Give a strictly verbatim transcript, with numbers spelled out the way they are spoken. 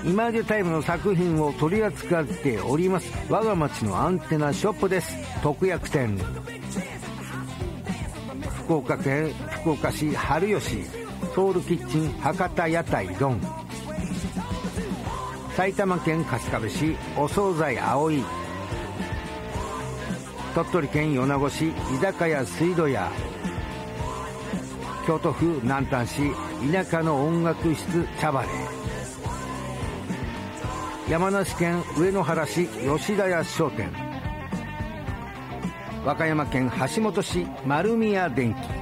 今治タイムの作品を取り扱っております我が町のアンテナショップです。特約店。福岡県福岡市春吉ソウルキッチン博多屋台丼。埼玉県春日部市お惣菜葵。鳥取県米子市居酒屋水道屋。京都府南丹市田舎の音楽室茶バレ。山梨県上野原市吉田屋商店。和歌山県橋本市丸宮電機。